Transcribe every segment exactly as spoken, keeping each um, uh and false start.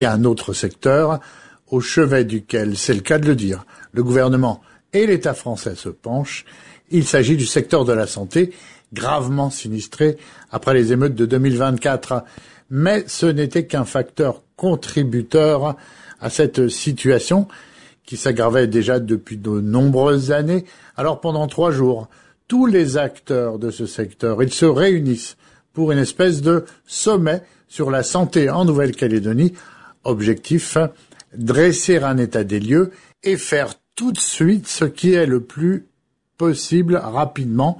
Il y a un autre secteur au chevet duquel, c'est le cas de le dire, le gouvernement et l'État français se penchent. Il s'agit du secteur de la santé, gravement sinistré après les émeutes de deux mille vingt-quatre. Mais ce n'était qu'un facteur contributeur à cette situation qui s'aggravait déjà depuis de nombreuses années. Alors pendant trois jours, tous les acteurs de ce secteur, ils se réunissent pour une espèce de sommet sur la santé en Nouvelle-Calédonie. Objectif, dresser un état des lieux et faire tout de suite ce qui est le plus possible rapidement.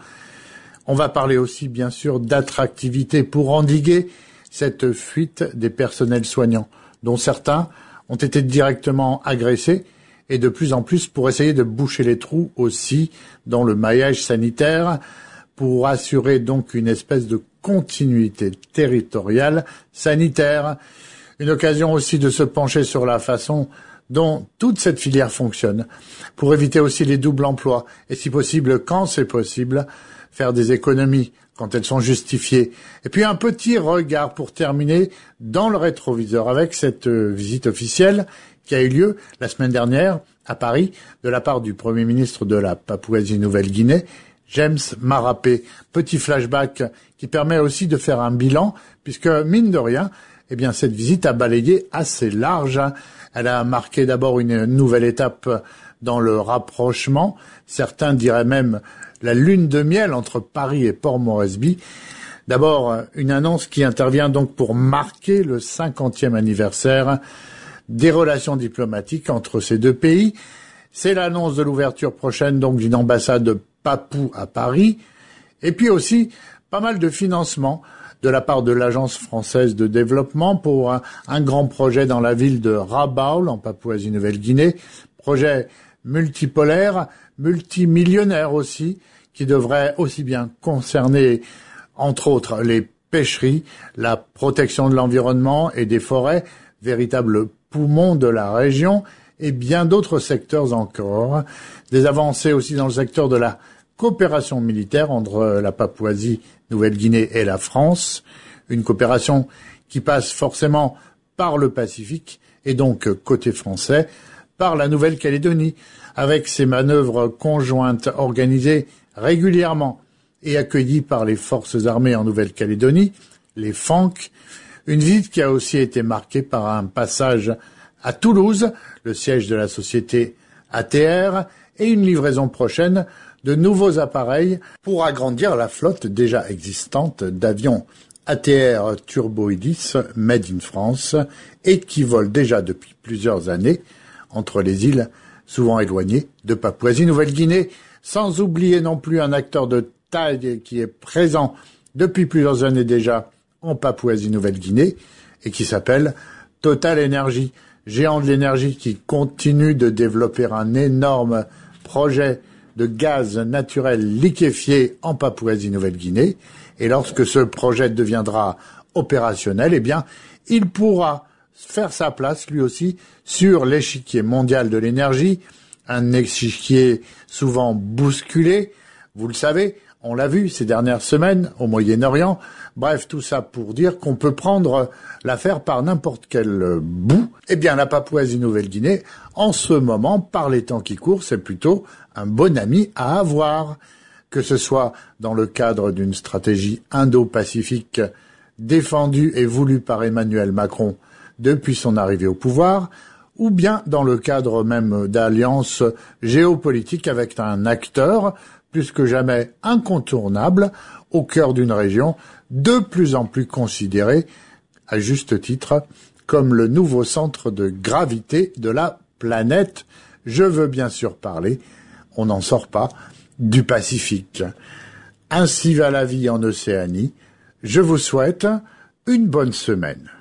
On va parler aussi bien sûr d'attractivité pour endiguer cette fuite des personnels soignants, dont certains ont été directement agressés, et de plus en plus pour essayer de boucher les trous aussi dans le maillage sanitaire, pour assurer donc une espèce de continuité territoriale sanitaire. Une occasion aussi de se pencher sur la façon dont toute cette filière fonctionne, pour éviter aussi les doubles emplois, et si possible, quand c'est possible, faire des économies quand elles sont justifiées. Et puis un petit regard pour terminer dans le rétroviseur avec cette visite officielle qui a eu lieu la semaine dernière à Paris de la part du Premier ministre de la Papouasie-Nouvelle-Guinée, James Marape. Petit flashback qui permet aussi de faire un bilan, puisque mine de rien, eh bien cette visite a balayé assez large. Elle a marqué d'abord une nouvelle étape dans le rapprochement. Certains diraient même la lune de miel entre Paris et Port Moresby. D'abord, une annonce qui intervient donc pour marquer le cinquantième anniversaire des relations diplomatiques entre ces deux pays. C'est l'annonce de l'ouverture prochaine donc d'une ambassade papou à Paris. Et puis aussi pas mal de financement de la part de l'Agence française de développement pour un, un grand projet dans la ville de Rabaul, en Papouasie-Nouvelle-Guinée. Projet multipolaire, multimillionnaire aussi, qui devrait aussi bien concerner, entre autres, les pêcheries, la protection de l'environnement et des forêts, véritables poumons de la région, et bien d'autres secteurs encore. Des avancées aussi dans le secteur de la coopération militaire entre la Papouasie-Nouvelle-Guinée et la France, une coopération qui passe forcément par le Pacifique et donc côté français, par la Nouvelle-Calédonie, avec ses manœuvres conjointes organisées régulièrement et accueillies par les forces armées en Nouvelle-Calédonie, les F A N C, une visite qui a aussi été marquée par un passage à Toulouse, le siège de la société A T R, et une livraison prochaine de nouveaux appareils pour agrandir la flotte déjà existante d'avions A T R Turbo-Hélice Made in France et qui volent déjà depuis plusieurs années entre les îles souvent éloignées de Papouasie-Nouvelle-Guinée, sans oublier non plus un acteur de taille qui est présent depuis plusieurs années déjà en Papouasie-Nouvelle-Guinée et qui s'appelle Total Energy, géant de l'énergie qui continue de développer un énorme projet de gaz naturel liquéfié en Papouasie-Nouvelle-Guinée. Et lorsque ce projet deviendra opérationnel, eh bien, il pourra faire sa place, lui aussi, sur l'échiquier mondial de l'énergie, un échiquier souvent bousculé. Vous le savez, on l'a vu ces dernières semaines au Moyen-Orient. Bref, tout ça pour dire qu'on peut prendre l'affaire par n'importe quel bout. Eh bien, la Papouasie-Nouvelle-Guinée, en ce moment, par les temps qui courent, c'est plutôt un bon ami à avoir, que ce soit dans le cadre d'une stratégie indo-pacifique défendue et voulue par Emmanuel Macron depuis son arrivée au pouvoir, ou bien dans le cadre même d'alliances géopolitiques avec un acteur plus que jamais incontournable au cœur d'une région de plus en plus considérée, à juste titre, comme le nouveau centre de gravité de la planète. Je veux bien sûr parler, on n'en sort pas, du Pacifique. Ainsi va la vie en Océanie. Je vous souhaite une bonne semaine.